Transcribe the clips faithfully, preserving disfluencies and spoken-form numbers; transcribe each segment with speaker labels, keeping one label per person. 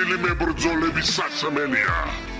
Speaker 1: გემრიელი მებრძოლების სასმელია.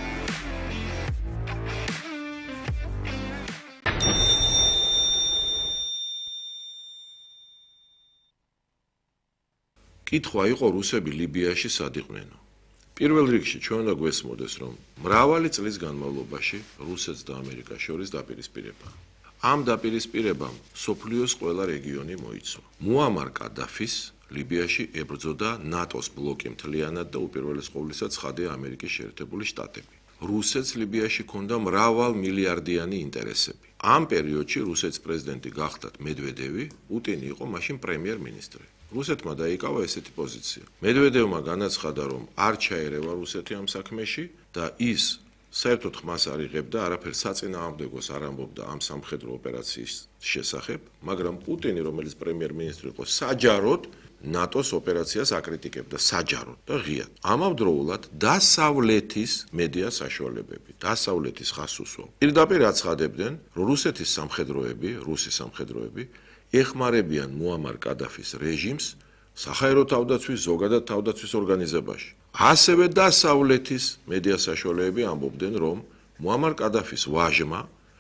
Speaker 2: კითხვა იყო რუსები ლიბიაში სად იყვნენ. პირველ რიგში ჩვენ უნდა გვესმოდეს, რომ მრავალი წლის განმავლობაში რუსეთს და ამერიკას შორის დაპირისპირება. ამ დაპირისპირებამ სოფლიოს ყველა რეგიონი მოიცვა. მუამარ კადაფის ლიბიაში ებრძოდა ნატოს ბლოკი მთლიანად და უპირველეს ყოვლისა ცხადია ამერიკის შეერთებული შტატები. რუსეთს ლიბიაში ჰქონდა მრავალ მილიარდიანი ინტერესები. ამ პერიოდში რუსეთის პრეზიდენტი გახდათ მედვედევი, პუტინი იყო მაშინ პრემიერ-მინისტრი. რუსეთმა დაიკავა ესეთი პოზიცია. მედვედევმა განაცხადა, რომ არ ჩაერევა რუსეთი ამ საქმეში და ის საერთოდ ხმას არ იღებდა, არაფერ საწინააღმდეგოს არ ამბობდა ამ სამხედრო ოპერაციის შესახებ, მაგრამ პუტინი, რომელიც პრემიერ-მინისტრი იყო, საჯაროდ ნატოს ოპერაციას აკრიტიკებდა, საჯაროდ და ღიად. ამავდროულად დასავლეთის მედია საშუალებები, დასავლეთის ხასუსვა. პირდაპირ აცხადებდნენ, რომ რუსეთის სამხედროები, რუსის სამხედროები ეხმარებიან მუამარ კადაფის რეჟიმს საჰაერო თავდაცვის, ზოგადად თავდაცვის ორგანიზებაში. ასევე დასავლეთის მედია საშუალებები ამბობდნენ, რომ მუამარ კადაფის ვაჟმა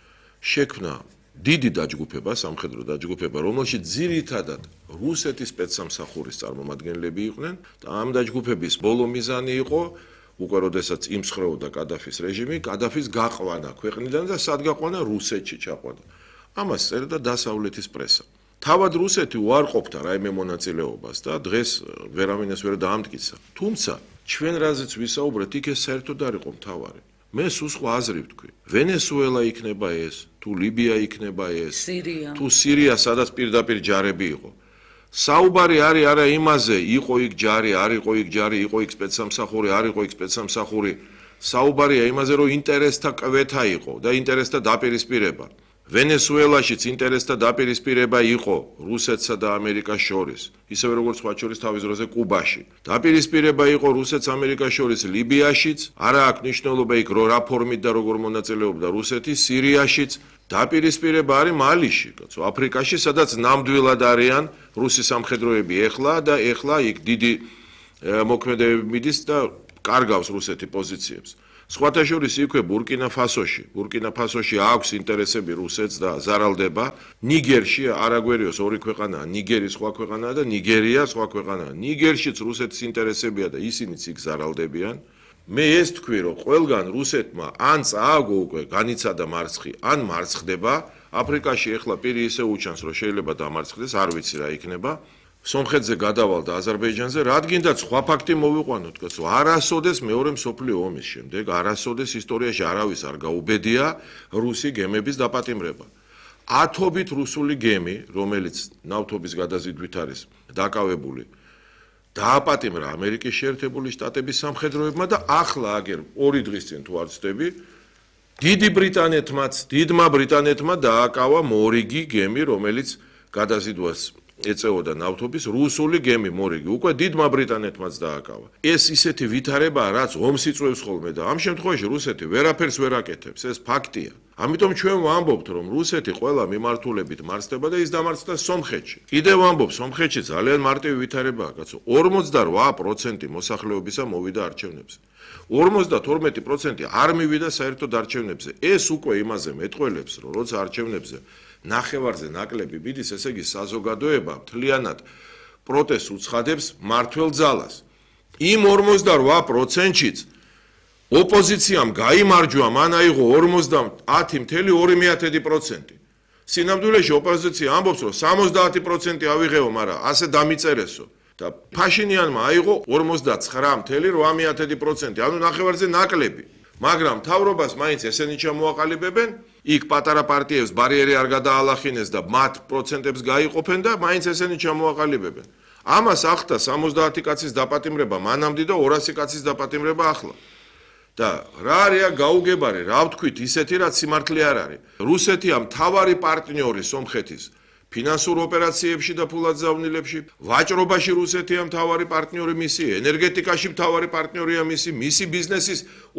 Speaker 2: შექმნა დიდი დაჯგუფება, სამხედრო დაჯგუფება, რომელშიც ძირითადად რუსეთის სპეცსამსახურის წარმომადგენლები იყვნენ და ამ დაჯგუფების ბოლო მიზანი იყო, უკვე როდესაც იმსხვრეოდა კადაფის რეჟიმი, კადაფის გაყვანა ქვეყნიდან და სად გაყვანა რუსეთში ჩაყვანა. ამას წერდა დასავლეთის პრესა. თავად რუსეთი უარყოფდა რაიმე მონაწილეობას და დღეს ვერავინეს ვერ დაამტკიცა. თუმცა ჩვენ რაზეც ვისაუბრეთ, იქ ეს საერთოდ არ იყო მთავარი. მე სულ სხვა აზრი ვთქვი. ვენესუელა იქნება ეს, თუ ლიბია იქნება ეს, თუ სირია, სადაც პირდაპირ ჯარები იყო. საუბარი არის არა იმაზე, იყო იქ ჯარი, არ იყო იქ ჯარი, იყო იქ სპეცსამსახური, არ იყო იქ სპეცსამსახური. საუბარია იმაზე, რომ ინტერესთა კვეთა იყო და ინტერესთა დაპირისპირება. ვენესუელაშიც ინტერესთა დაპირისპირება იყო რუსეთსა და ამერიკას შორის, ისევე როგორც სხვა შორის თავის დროზე კუბაში. დაპირისპირება იყო რუსეთს ამერიკას შორის ლიბიაშიც, არა აქვს მნიშვნელობა იქ რა ფორმით და როგორ მონაწილეობდა რუსეთი, სირიაშიც. დაპირისპირება არის მალიში, კაცო, აფრიკაში, სადაც ნამდვილად არიან რუსი სამხედროები ეხლა და ეხლა იქ დიდი მოქმედებები მიდის და კარგავს რუსეთი პოზიციებს. სხვათა შორის იქვე ბურკინა ფასოში. ბურკინა ფასოში აქვს ინტერესები რუსეთს და ზარალდება. ნიგერში არაგვერიოს ორი ქვეყანაა, ნიგერი სხვა ქვეყანაა და ნიგერია სხვა ქვეყანაა. ნიგერშიც რუსეთის ინტერესებია და ისინიც იქ ზარალდებიან. მე ეს თქვი, რომ ყველგან რუსეთმა ან წააგო უკვე განიცადა მარცხი, ან მარცხდება. აფრიკაში ეხლა პირი ისე უჩანს, რომ შეიძლება დამარცხდეს, არ ვიცი რა იქნება. სომხეთზე გადავალ და აზერბაიჯანზე, რადგინდაც სხვა ფაქტი მოვიყვანოთ, კაცო, არასოდეს მეორე მსოფლიო ომის შემდეგ, არასოდეს ისტორიაში არავის არ გაუბედია რუსი გემების დაპატიმრება. ათობით რუსული გემი, რომელიც ნავთობის გადაზიდვით არის დაკავებული, დააპატიმრა ამერიკის შეერთებული შტატების სამხედროებმა და ახლა აგერ ორი დღის წინ თუ არ ვცდები, დიდი ბრიტანეთმაც, დიდმა ბრიტანეთმა დააკავა მორიგი გემი, რომელიც გადაზიდვას ეწეოდა ნავთობის რუსული გემი მორიგი, უკვე დიდმა ბრიტანეთმაც დააკავა. ეს ისეთი ვითარებაა, რაც ომს იწვევს ხოლმე და ამ შემთხვევაში რუსეთი ვერაფერს ვერ აკეთებს, ეს ფაქტია. ამიტომ ჩვენ ვამბობთ, რომ რუსეთი ყველა მიმართულებით მარცხდება და ის დამარცხდა სომხეთში. კიდევ ვამბობ, სომხეთში ძალიან მარტივი ვითარებაა, კაცო. ორმოცდარვა პროცენტი მოსახლეობისა მოვიდა არჩევნებზე. ორმოცდათორმეტი პროცენტი არ მივიდა საერთოდ არჩევნებზე. ეს უკვე იმაზე მეტყველებს, რომ როცა არჩევნებზე ნახევარზე ნაკლები მიდის, ესე იგი საზოგადოება მთლიანად პროტესტს უცხადებს მმართველ ძალას. იმ ორმოცდარვა პროცენტშიც ოპოზიციამ გაიმარჯვა, მან აიღო ორმოცდაათი წუთი ორი პროცენტი. სინამდვილეში ოპოზიცია ამბობს, რომ სამოცდაათი პროცენტი ავიღეო, მაგრამ ასე დამიწერესო. და ფაშინიანმა აიღო ორმოცდაცხრა წუთი ორი პროცენტი, ანუ ნახევარზე ნაკლები. მაგრამ მთავრობას მაინც ესენი ჩამოაყალიბებენ, იქ პატარა პარტიებს ბარიერი არ გადაალახინეს და მათ პროცენტებს გაიყოფენ და მაინც ესენი ჩამოაყალიბებენ. ამას ახდა სამოცდაათი კაცის დაპატიმრება მანამდე და ორასი კაცის დაპატიმრება ახლა. და რა არია გაუგებარი, რა ვთქვით, ისეთი რაც სიმართლე არ არის. რუსეთია მთავარი პარტნიორი სომხეთის ფინანსურ ოპერაციებში და ფულადზავნილებში, ვაჭრობაში რუსეთია მთავარი პარტნიორი მისი, ენერგეტიკაში მთავარი პარტნიორია მისი, მისი ბიზნესის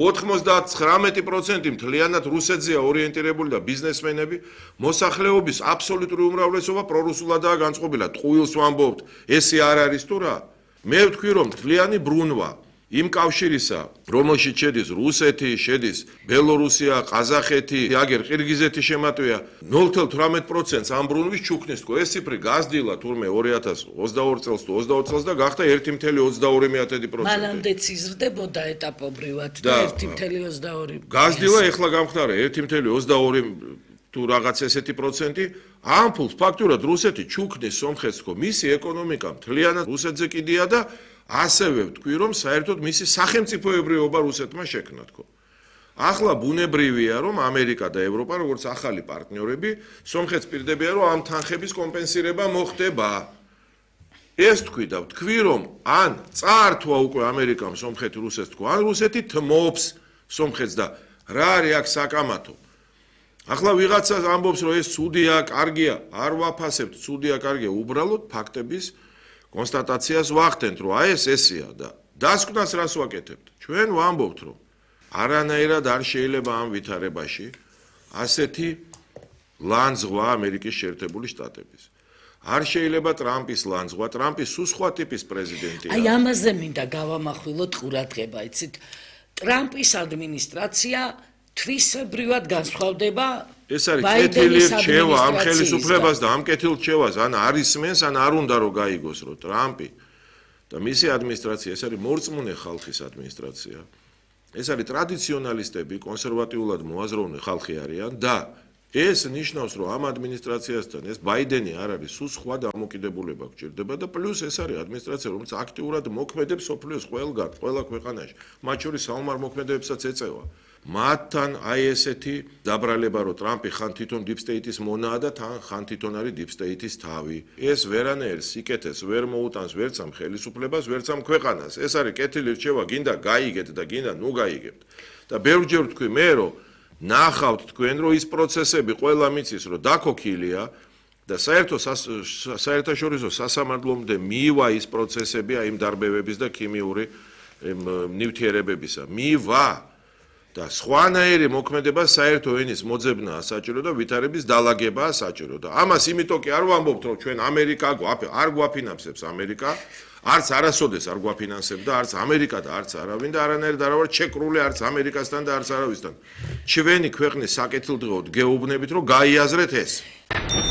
Speaker 2: ოცდაათი პროცენტი მთლიანად რუსეთზეა ორიენტირებული და ბიზნესმენები, მოსახლეობის აბსოლუტური უმრავლესობა პრორუსულადაა განწყობილი. ტყუილს ვამბობთ, ესე არ არის თუ რა? მე ვთქვი, რომ მთლიანი ბრუნვა იმ კავშირისა, რომელშიც შედის რუსეთი, შედის ბელორუსია, ყაზახეთი, აგერ ყირგიზეთი შემატვია ნულ თვლა თვრამეტ პროცენტს ამ ბრუნვის ჩუქნის თქო, ეს ციფრი გაზრდილა თურმე ორი ათას ოცდაორი წელს თუ ოცდაოთხ წელს და გახდა ერთი წუთი ოცდაორი პროცენტი.
Speaker 3: მანამდეც იზრდებოდა ეტაპობრივად და ერთი წუთი ოცდაორი.
Speaker 2: გაზრდილა ეხლა გამხდარა ერთი წუთი ოცდაორი თუ რაღაც ესეთი პროცენტი. ამ ფულს ფაქტურად რუსეთი ჩუქნის სომხეთს თქო, მისი ეკონომიკა მთლიანად რუსეთზე კიდია და ასევე ვთქვი, რომ საერთოდ მისი სახელმწიფოებრიობა რუსეთმა შექმნა თქო. ახლა ბუნებრივია, რომ ამერიკა და ევროპა, როგორც ახალი პარტნიორები, სომხეთს პირდებიან, რომ ამ თანხების კომპენსირება მოხდება. ეს თქვი და ვთქვი, რომ ან წაართვა უკვე ამერიკამ სომხეთი რუსეთს თქო, ან რუსეთი თმობს სომხეთს და რა არის აქ საკამათო. ახლა ვიღაცა ამბობს, რომ ეს ცუდია, კარგია, არ ვაფასებთ, ცუდია, კარგია, უბრალოდ ფაქტების კონსტატაციას ვახდენთ, რომ აი ეს ესეა და დასკვნას რას ვაკეთებთ? ჩვენ ვამბობთ, რომ არანაირად არ შეიძლება ამ ვითარებაში ასეთი ლანძღვა ამერიკის შეერთებული შტატების. არ შეიძლება ტრამპის ლანძღვა, ტრამპი სულ სხვა ტიპის პრეზიდენტია.
Speaker 3: აი ამაზე მინდა გავამახვილოთ ყურადღება, იცით? ტრამპის ადმინისტრაცია თვისებრივად განსხვავდება
Speaker 2: ეს არის კეთილი რჩევა ამ ხელისუფლებას და ამ კეთილ რჩევას ან არ ისმენს, ან არ უნდა რომ გაიგოს, რომ ტრამპი და მისი ადმინისტრაცია ეს არის მორწმუნე ხალხის ადმინისტრაცია. ეს არის ტრადიციონალისტები, კონსერვატიულად მოაზროვნე ხალხი არიან და ეს ნიშნავს, რომ ამ ადმინისტრაციასთან ეს ბაიდენი არ არის, სულ სხვა დამოკიდებულება გჭირდება და პლუს ეს არის ადმინისტრაცია, რომელიც აქტიურად მოქმედებს სოფლიოს ყველგან, ყველა ქვეყანაში, მათ შორის საომარ მოქმედებებსაც ეწევა. მათთან აი ესეთი დაბრალება, რომ ტრამპი ხან თვითონ დიპ სტეიტის მონაა და თან ხან თვითონ არის დიპ სტეიტის თავი. ეს ვერანაირ სიკეთეს ვერ მოუტანს ვერც ამ ხელისუფლებას, ვერც ამ ქვეყანას. ეს არის კეთილი რჩევა, გინდა გაიგეთ და გინდა ნუ გაიგებთ. და ბევრჯერ ვთქვი მე, რომ ნახავთ თქვენ, რომ ის პროცესები ყველა მიცის, რომ დაქოქილია და საერთო საერთაშორისო სასამართლომდე მივა ის პროცესები აი იმ დარბევების და ქიმიური ნივთიერებებისა. მივა და სხვანაირი მოქმედება საერთო ენის მოძებნაა საჭირო და ვითარების დალაგებაა საჭირო და ამას იმიტომ კი არ ვამბობთ, რომ ჩვენ ამერიკა არ გვაფინანსებს ამერიკა, არც არასოდეს არ გვაფინანსებდა, არც ამერიკა და არც არავინ და არანაირად არ ვარ ჩეკრული არც ამერიკასთან და არც არავისთან. ჩვენი ქვეყნის საკეთილდღეოდ გეუბნებით, რომ გაიაზრეთ ეს.